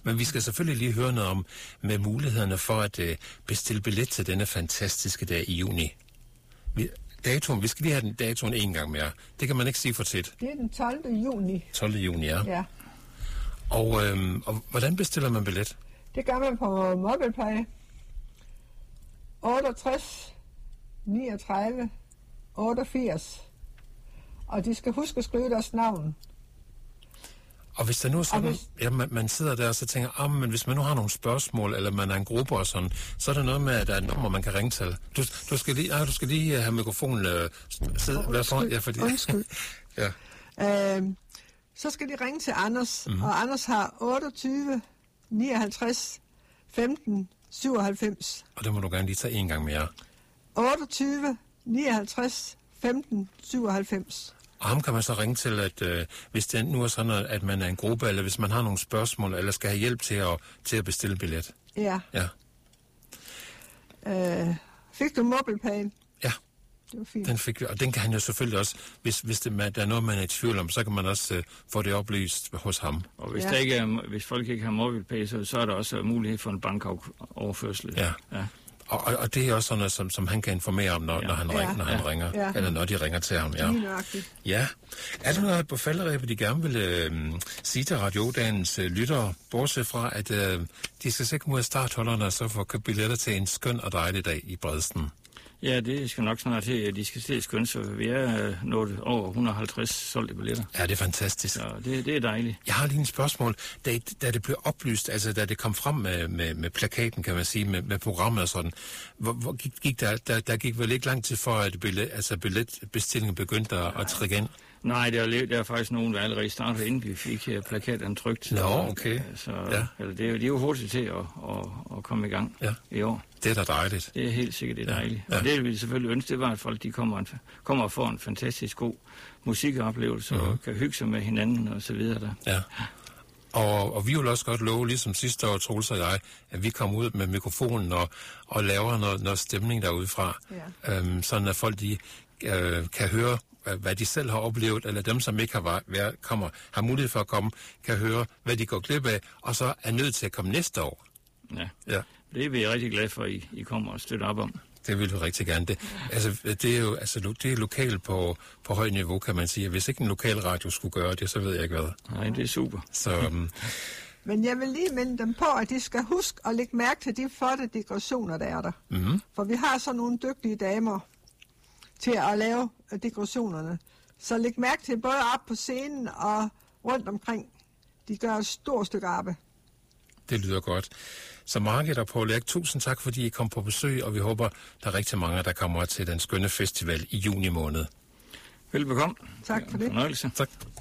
Men vi skal selvfølgelig lige høre noget om med mulighederne for at bestille billet til denne fantastiske dag i juni. Vi skal lige have den datoen en gang mere. Det kan man ikke sige for tit. Det er den 12. juni. 12. juni, ja. Ja. Og hvordan bestiller man billet? Det gør man på MobilePay. 68 39 88. Og de skal huske at skrive deres navn. Og hvis der nu er sådan, man sidder der og så tænker, men hvis man nu har nogle spørgsmål, eller man er en gruppe og sådan, så er der noget med, at der er et nummer, man kan ringe til. Du skal lige have mikrofonen Undskyld. Ja. Så skal de ringe til Anders, og Anders har 28 59 15 97. Og det må du gerne lige tage en gang mere. 28 59 15 97. Og ham kan man så ringe til, at hvis det nu er sådan, at man er en gruppe, eller hvis man har nogle spørgsmål, eller skal have hjælp til at bestille billet. Ja. Fik du MobilePay? Ja. Det var fint. Den fik vi, og den kan han jo selvfølgelig også, hvis der er noget, man er i tvivl om, så kan man også få det oplyst hos ham. Og hvis folk ikke har MobilePay, så er der også mulighed for en bankoverførsel. Ja. Og det er også sådan noget, som han kan informere om, når han ringer, eller når de ringer til ham. Ja. Er der noget på falderæbet, de gerne vil sige til radiodagens lyttere, bortset fra, at de skal sikkert ud af startholderne og så få købt billetter til en skøn og dejlig dag i Bredsten? Ja, det skal nok snart til, at de skal se skønt, så vi er nået over 150 solgte billetter. Ja, det er fantastisk. Så det er dejligt. Jeg har lige en spørgsmål. Da det blev oplyst, altså da det kom frem med plakaten, kan man sige, med programmet og sådan, hvor gik der gik vel ikke lang tid for, at billetbestillingen begyndte at trække ind? Nej, der er faktisk nogen, der allerede startede, inden vi fik plakaterne trykt. Nå, okay. Det er jo hurtigt til at komme i gang i år. Det er da dejligt. Det er helt sikkert, det er dejligt. Og det vi selvfølgelig ønske, det var, at folk de kommer og får en fantastisk god musikoplevelse og kan hygge sig med hinanden og så videre der. Ja. Og vi vil også godt love, ligesom sidste år, Troels og jeg, at vi kommer ud med mikrofonen og laver noget stemning derudefra. Ja. Sådan at folk de kan høre, hvad de selv har oplevet, eller dem, som ikke har mulighed for at komme, kan høre, hvad de går glip af, og så er nødt til at komme næste år. Ja. Det er vi rigtig glade for, at I kommer og støtter op om. Det vil vi rigtig gerne. Det er jo det er lokalt på højt niveau, kan man sige. Hvis ikke en lokal radio skulle gøre det, så ved jeg ikke hvad. Nej, det er super. Så, Men jeg vil lige minde dem på, at de skal huske at lægge mærke til de flotte dekorationer, der er der. Mm-hmm. For vi har så nogle dygtige damer til at lave dekorationerne. Så læg mærke til både op på scenen og rundt omkring. De gør et stort stykke arbejde. Det lyder godt. Så Margit og Poul Erik, tusind tak, fordi I kom på besøg, og vi håber, der er rigtig mange, der kommer til den skønne festival i juni måned. Velbekomme. Tak for det. Fornøjelse. Tak.